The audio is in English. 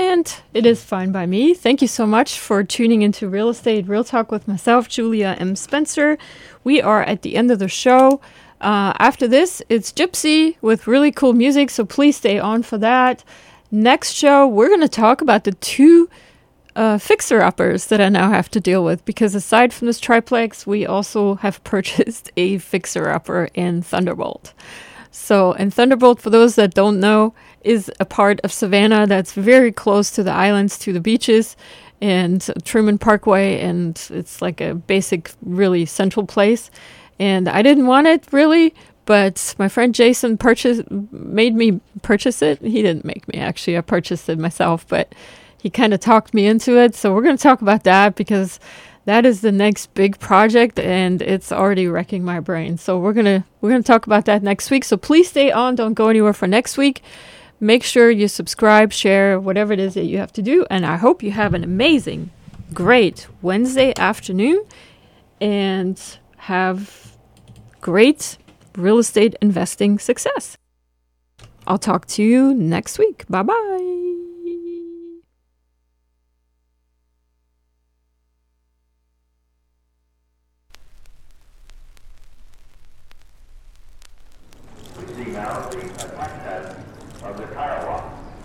and it is fine by me. Thank you so much for tuning into Real Estate Real Talk with myself, Julia M. Spencer. We are at the end of the show. After this, it's Gypsy with really cool music, so please stay on for that. Next show, we're going to talk about the two fixer-uppers that I now have to deal with, because aside from this triplex, we also have purchased a fixer-upper in Thunderbolt. So, and Thunderbolt, for those that don't know, is a part of Savannah that's very close to the islands, to the beaches, and Truman Parkway, and it's like a basic, really central place. And I didn't want it, really, but my friend Jason made me purchase it. He didn't make me, actually. I purchased it myself, but he kind of talked me into it. So we're going to talk about that, because that is the next big project, and it's already wrecking my brain. So we're gonna talk about that next week. So please stay on. Don't go anywhere for next week. Make sure you subscribe, share, whatever it is that you have to do. And I hope you have an amazing, great Wednesday afternoon, and have great real estate investing success. I'll talk to you next week. Bye-bye.